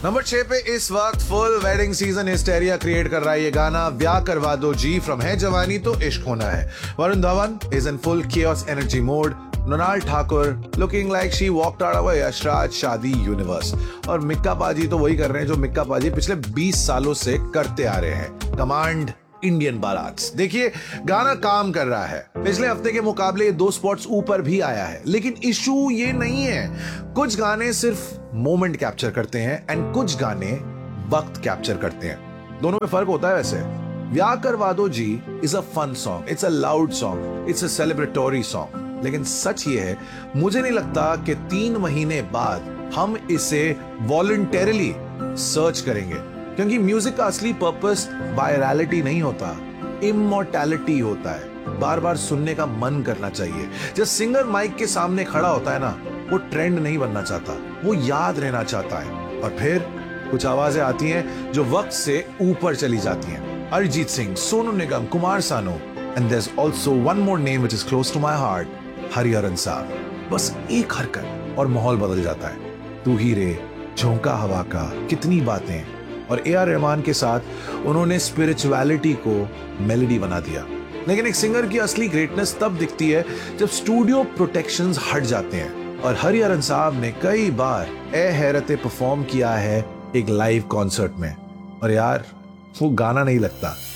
Number 6 पे इस वक्त full wedding season hysteria create कर रहा है ये गाना ब्याह करवा दो जी फ्रॉम है जवानी तो इश्क होना है। Varun Dhawan is in full chaos energy mode. Mrinal Thakur looking like she walked out of a Yashraj शादी यूनिवर्स। और मिक्का पाजी तो वही कर रहे हैं जो मिक्का पाजी पिछले 20 सालों से करते आ रहे हैं, कमांड इंडियन बारात्स। देखिए गाना काम कर रहा है, पिछले हफ्ते के मुकाबले 2 स्पॉट्स ऊपर भी आया है, लेकिन इशू ये नहीं है। कुछ गाने सिर्फ मोमेंट कैप्चर करते हैं एंड कुछ गाने वक्त कैप्चर करते हैं। दोनों में फर्क होता है। वैसे ब्याह करवा दो जी is a fun song, it's a loud song, it's a celebratory song, लेकिन सच ये है मुझे नहीं लगता कि 3 महीने बाद हम इसे वॉलंटरली सर्च करेंगे, क्योंकि म्यूजिक का असली पर्पस वायरलिटी नहीं होता, इमॉर्टैलिटी होता है। बार बार सुनने का मन करना चाहिए। जब सिंगर माइक के सामने खड़ा होता है ना, वो ट्रेंड नहीं बनना चाहता, वो याद रहना चाहता है। और फिर कुछ आवाजें आती हैं जो वक्त से ऊपर चली जाती हैं। Arijit Singh, Sonu Nigam, Kumar Sanu, and there is also one more name which is close to my heart, Hariharan साहब। बस एक हरकत और माहौल बदल जाता है। तू ही रे, झोंका हवा का, कितनी बातें। और ए.आर. रहमान के साथ उन्होंने स्पिरिचुअलिटी को मेलोडी बना दिया। लेकिन एक सिंगर की असली ग्रेटनेस तब दिखती है जब स्टूडियो प्रोटेक्शंस हट जाते हैं। और हरिहरन साहब ने कई बार ए हैरते परफॉर्म किया है एक लाइव कॉन्सर्ट में, और यार वो गाना नहीं लगता,